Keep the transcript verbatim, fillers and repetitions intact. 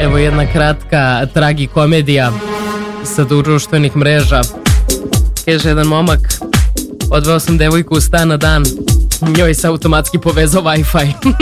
Evo jedna kratka tragikomedija sa društvenih mreža. Kaže jedan momak, odveo sam devojku u stan na dan, njoj se automatski povezao Wi-Fi.